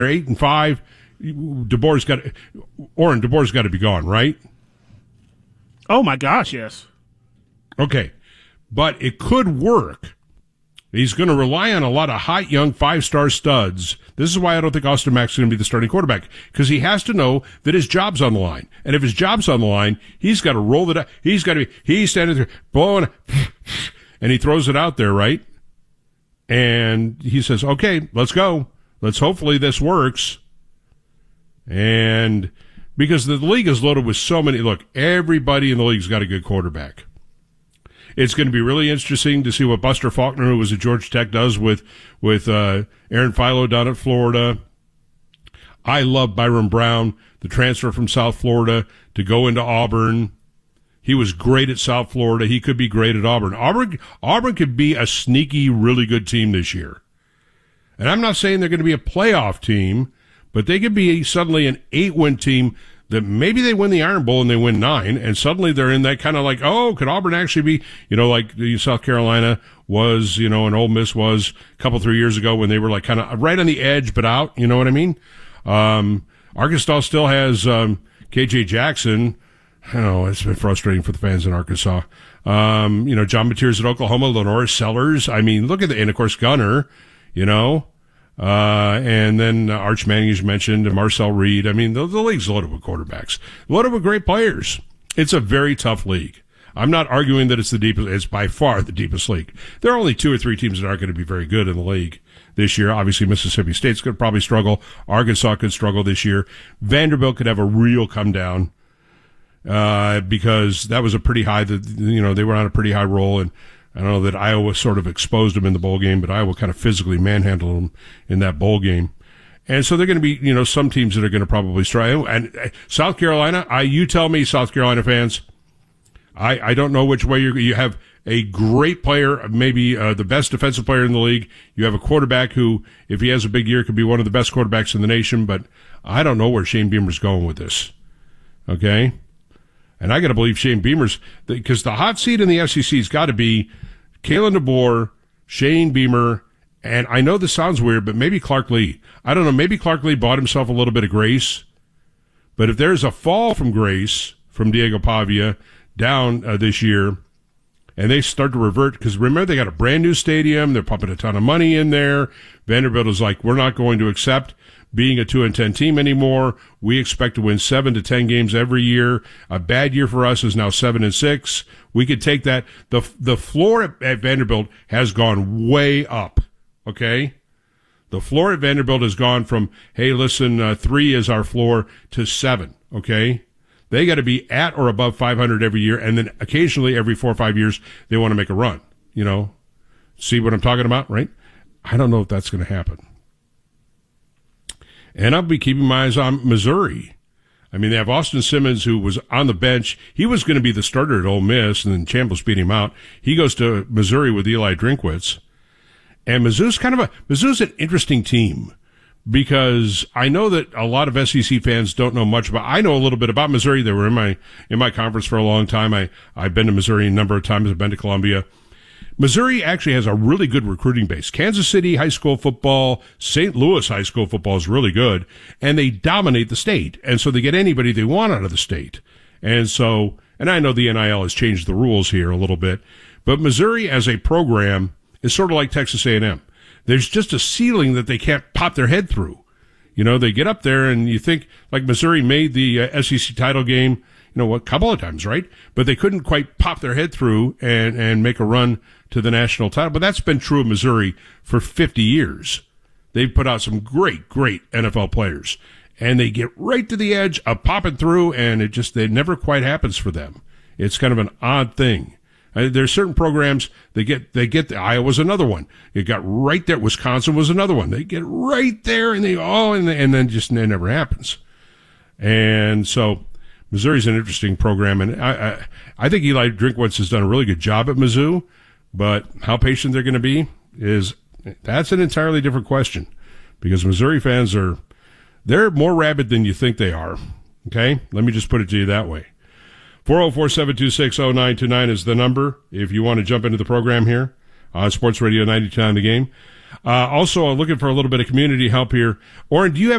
8-5. DeBoer's got to be gone, right? Oh my gosh, yes. Okay, but it could work. He's going to rely on a lot of hot, young, 5-star studs. This is why I don't think Austin Mack's going to be the starting quarterback, because he has to know that his job's on the line. And if his job's on the line, he's got to roll it out. He's standing there blowing, and he throws it out there, right? And he says, okay, let's go. Hopefully this works. And because the league is loaded with so many, look, everybody in the league's got a good quarterback. It's going to be really interesting to see what Buster Faulkner, who was at Georgia Tech, does with Aaron Philo down at Florida. I love Byron Brown, the transfer from South Florida to go into Auburn. He was great at South Florida. He could be great at Auburn. Auburn could be a sneaky, really good team this year. And I'm not saying they're going to be a playoff team, but they could be suddenly an 8-win team that maybe they win the Iron Bowl and they win 9, and suddenly they're in that kind of like, oh, could Auburn actually be, like South Carolina was, and Ole Miss was a couple, 3 years ago when they were like kind of right on the edge but out, you know what I mean? Arkansas still has KJ Jackson. I know, it's been frustrating for the fans in Arkansas. John Mateers at Oklahoma, Lenora Sellers. I mean, look at and of course Gunner, and then Arch Manning, as you mentioned, and Marcel Reed. I mean, the league's loaded with quarterbacks, loaded with great players. It's a very tough league. I'm not arguing that it's the deepest. It's by far the deepest league. There are only 2 or 3 teams that aren't going to be very good in the league this year. Obviously, Mississippi State's going to probably struggle. Arkansas could struggle this year. Vanderbilt could have a real come down because that was a pretty high. They were on a pretty high roll, and I don't know that Iowa sort of exposed them in the bowl game, but Iowa kind of physically manhandled them in that bowl game. And so they're going to be, some teams that are going to probably struggle. And South Carolina, you tell me, South Carolina fans, I don't know which way you have a great player, maybe the best defensive player in the league. You have a quarterback who, if he has a big year, could be one of the best quarterbacks in the nation, but I don't know where Shane Beamer's going with this. Okay? And I got to believe Shane Beamer's, because the hot seat in the SEC's got to be Kalen DeBoer, Shane Beamer, and I know this sounds weird, but maybe Clark Lee. I don't know, maybe Clark Lee bought himself a little bit of grace. But if there's a fall from grace from Diego Pavia down this year, and they start to revert, because remember, they got a brand new stadium, they're pumping a ton of money in there. Vanderbilt is like, we're not going to accept being a 2-10 team anymore. We expect to win 7 to 10 games every year. A bad year for us is now 7-6. We could take that. The floor at Vanderbilt has gone way up. Okay? The floor at Vanderbilt has gone from, hey, listen, 3 is our floor, to 7. Okay? They got to be at or above 500 every year, and then occasionally every 4 or 5 years they want to make a run. See what I'm talking about, right? I don't know if that's going to happen. And I'll be keeping my eyes on Missouri. I mean, they have Austin Simmons, who was on the bench. He was going to be the starter at Ole Miss, and then Chambliss beat him out. He goes to Missouri with Eli Drinkwitz. And Mizzou's an interesting team, because I know that a lot of SEC fans don't know much about. I know a little bit about Missouri. They were in my conference for a long time. I've been to Missouri a number of times. I've been to Columbia. Missouri actually has a really good recruiting base. Kansas City high school football, St. Louis high school football is really good, and they dominate the state. And so they get anybody they want out of the state. And I know the NIL has changed the rules here a little bit, but Missouri as a program is sort of like Texas A&M. There's just a ceiling that they can't pop their head through. They get up there, and you think, like Missouri made the SEC title game, a couple of times, right? But they couldn't quite pop their head through and make a run to the national title. But that's been true of Missouri for 50 years. They've put out some great, great NFL players. And they get right to the edge of popping through, and it never quite happens for them. It's kind of an odd thing. There's certain programs they get. Iowa's another one. It got right there. Wisconsin was another one. They get right there, and and then just it never happens. And so Missouri's an interesting program, and I think Eli Drinkwitz has done a really good job at Mizzou, but how patient they're going to be that's an entirely different question, because Missouri fans they're more rabid than you think they are. Okay, let me just put it to you that way. 404-726-0929 is the number if you want to jump into the program here on Sports Radio 92.9 The Game. Also, I'm looking for a little bit of community help here. Oren, do you have